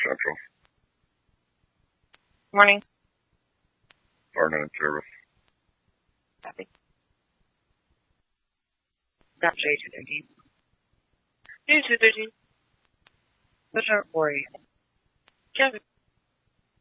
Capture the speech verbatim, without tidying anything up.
Central. Morning. Fire nine service. Copy. Stop J two thirteen. J two thirteen. Push out four eight. Kevin.